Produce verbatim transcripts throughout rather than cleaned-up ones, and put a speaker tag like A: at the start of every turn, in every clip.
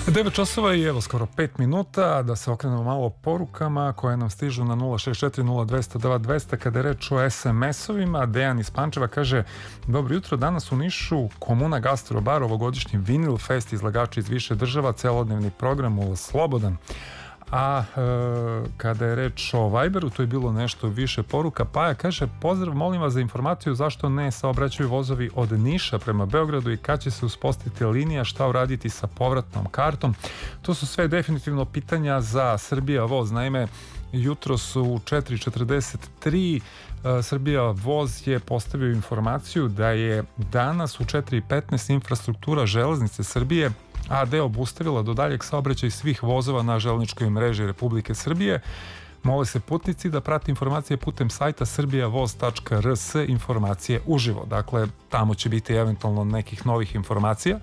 A: devet časova i evo skoro pet minuta da se okrenemo malo porukama koje nam stižu na nula šest četiri nula dva zero dva dva zero zero kada je reč o es em es-ovima. Dejan iz Pančeva kaže: dobro jutro, danas u Nišu Komuna Gastrobar, ovogodišnji Vinil Fest, izlagači iz više država, celodnevni program u slobodan. A e, kada je reč o Viberu, to je bilo nešto više poruka. Paja kaže: pozdrav, molim vas za informaciju zašto ne saobraćaju vozovi od Niša prema Beogradu i kad će se uspostaviti linija, šta uraditi sa povratnom kartom. To su sve definitivno pitanja za Srbija voz. Naime, jutro su u četiri četrdeset tri uh, Srbija voz je postavio informaciju da je danas u četiri petnaest infrastruktura Železnice Srbije a de obustavila do daljeg saobraćaja svih vozova na železničkoj mreži Republike Srbije. Mole se putnici da prate informacije putem sajta srbijavoz tačka er es, informacije uživo. Dakle, tamo će biti eventualno nekih novih informacija.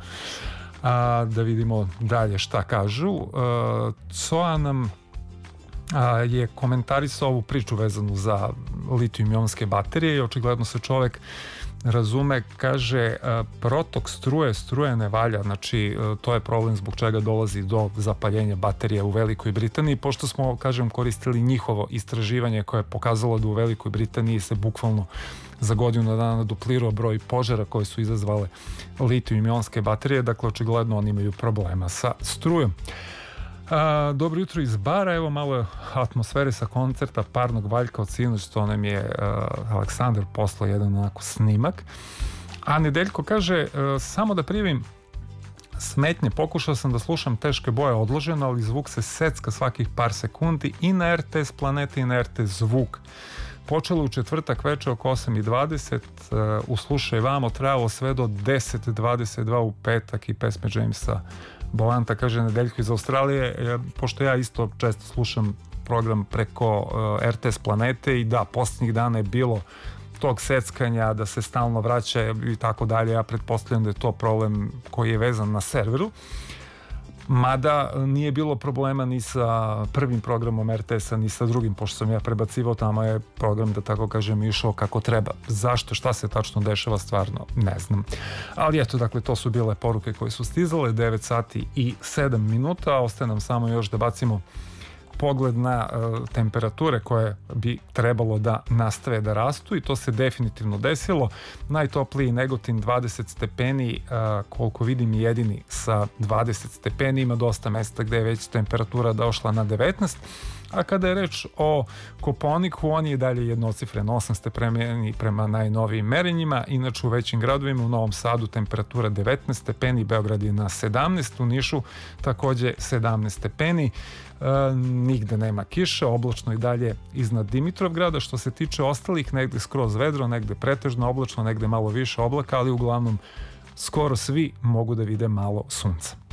A: A, da vidimo dalje šta kažu. A, C O A nam a, je komentarisao ovu priču vezanu za litijum-ionske baterije i očigledno se čovek razume. Kaže: protok struje, struje ne valja, znači to je problem zbog čega dolazi do zapaljenja baterija u Velikoj Britaniji, pošto smo, kažem, koristili njihovo istraživanje koje je pokazalo da u Velikoj Britaniji se bukvalno za godinu dana duplirao broj požara koje su izazvale litijum-ionske baterije. Dakle, očigledno oni imaju problema sa strujom. A, dobro jutro iz bara, evo malo atmosfere sa koncerta Parnog Valjka od sinoć, to nam je a, Aleksandar poslao jedan onako snimak. A Nedeljko kaže: a, samo da prijavim smetnje, pokušao sam da slušam Teške boje odloženo, ali zvuk se secka svakih par sekundi i na er te es Planete i na er te es Zvuk. Počelo u četvrtak veče oko osam i dvadeset, uh, u Slušaj vamo trajalo sve do deset dvadeset dva u petak i pesme Jamesa Bolanta. Kaže Nedeljko iz Australije, e, pošto ja isto često slušam program preko uh, er te es Planete i da, posljednjih dana je bilo tog seckanja, da se stalno vraća i tako dalje. Ja pretpostavljam da je to problem koji je vezan na serveru. Mada nije bilo problema ni sa prvim programom er te es-a, ni sa drugim, pošto sam ja prebacivao, tamo je program, da tako kažem, išao kako treba. Zašto, šta se tačno dešava, stvarno ne znam. Ali eto, dakle, to su bile poruke koje su stizale, devet sati i sedam minuta, ostaje nam samo još da bacimo pogled na uh, temperature koje bi trebalo da nastave da rastu i to se definitivno desilo. Najtopliji Negotin dvadeset stepeni, uh, koliko vidim jedini sa dvadeset stepeni, ima dosta mesta gde je već temperatura došla na devetnaest, a kada je reč o Kopaoniku, on je dalje jednocifren, osam stepeni prema najnovijim merenjima. Inače u većim gradovima, u Novom Sadu temperatura devetnaest stepeni, Beograd je na sedamnaest, u Nišu takođe sedamnaest stepeni. E, nigde nema kiše, oblačno i dalje iznad Dimitrovgrada. Što se tiče ostalih, negde skroz vedro, negde pretežno oblačno, negde malo više oblaka, ali uglavnom skoro svi mogu da vide malo sunca.